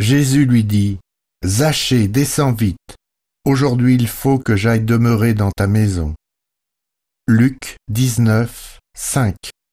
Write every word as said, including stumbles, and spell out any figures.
Jésus lui dit : « Zachée, descends vite. Aujourd'hui il faut que j'aille demeurer dans ta maison. » Luc dix-neuf, cinq.